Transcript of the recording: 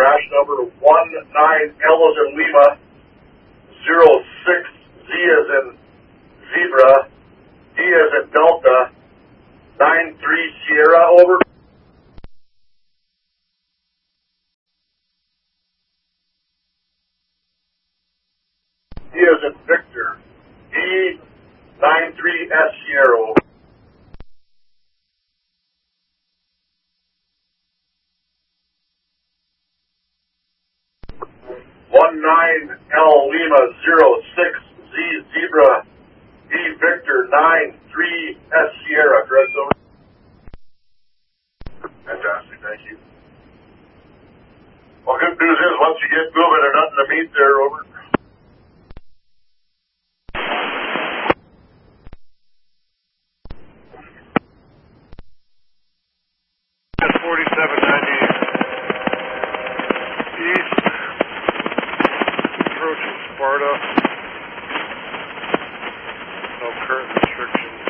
crash number 19 L as in Lima, 06 Z as in Zebra, D as in Delta, 93 Sierra, over. D as in Victor, D, 93 S Sierra, over. 19 L Lima 06 Z Zebra D Victor 93 S Sierra, correct, over? Fantastic, thank you. Well, good news is once you get moving, there's nothing to meet there, over. At 4790 east, approaching Sparta. No current restrictions.